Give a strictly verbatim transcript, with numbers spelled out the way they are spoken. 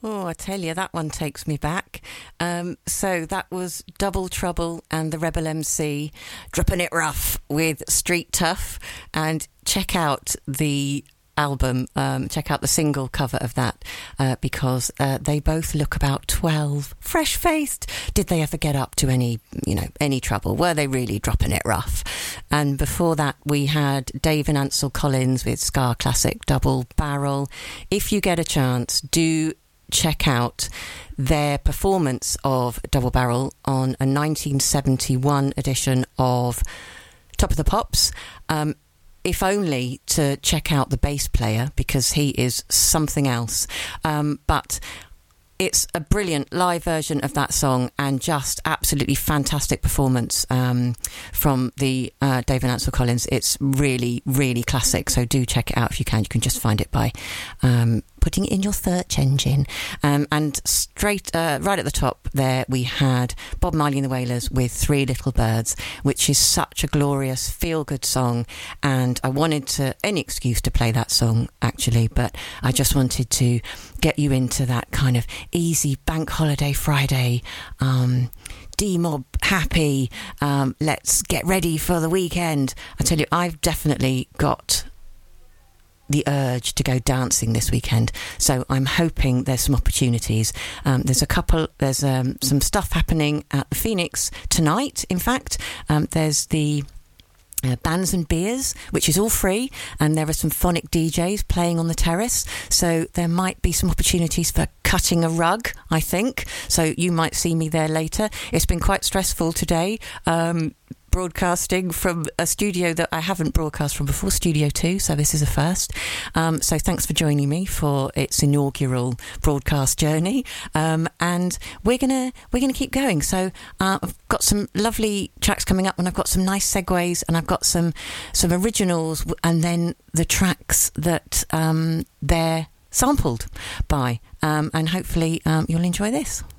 Oh, I tell you, that one takes me back. Um, so that was Double Trouble and the Rebel M C, Dropping It Rough with Street Tough. And check out the album, um, check out the single cover of that, uh, because uh, they both look about twelve, fresh-faced. Did they ever get up to any, you know, any trouble? Were they really dropping it rough? And before that, we had Dave and Ansel Collins with Ska Classic Double Barrel. If you get a chance, do check out their performance of Double Barrel on a nineteen seventy-one edition of Top of the Pops, um, if only to check out the bass player, because he is something else. Um, but it's a brilliant live version of that song, and just absolutely fantastic performance um, from the uh, Dave and Ansel Collins. It's really, really classic, so do check it out if you can. You can just find it by um, putting it in your search engine. Um, and straight uh, right at the top there, we had Bob Marley and the Wailers with Three Little Birds, which is such a glorious, feel-good song. And I wanted to any excuse to play that song, actually, but I just wanted to get you into that kind of easy bank holiday Friday, um, D-mob happy, um, let's get ready for the weekend. I tell you, I've definitely got the urge to go dancing this weekend, so I'm hoping there's some opportunities. Um, there's a couple, there's um, some stuff happening at the Phoenix tonight. In fact, um, there's the Uh, Bands and Beers, which is all free, and there are some phonic D Js playing on the terrace, so there might be some opportunities for cutting a rug, I think, so you might see me there later. It's been quite stressful today, um, broadcasting from a studio that I haven't broadcast from before, Studio two, so this is a first. Um, so thanks for joining me for its inaugural broadcast journey, um, and we're gonna we're gonna keep going. So uh, I've got some lovely tracks coming up, and I've got some nice segues, and I've got some some originals, and then the tracks that um, they're sampled by, um, and hopefully um, you'll enjoy this.